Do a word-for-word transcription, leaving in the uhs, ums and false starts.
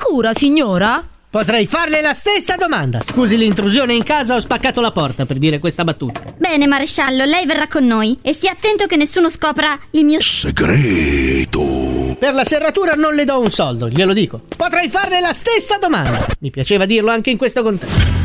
paura, signora? Potrei farle la stessa domanda. Scusi l'intrusione in casa, ho spaccato la porta per dire questa battuta. Bene, maresciallo, lei verrà con noi e stia attento che nessuno scopra il mio segreto. Per la serratura non le do un soldo, glielo dico. Potrei farle la stessa domanda. Mi piaceva dirlo anche in questo contesto.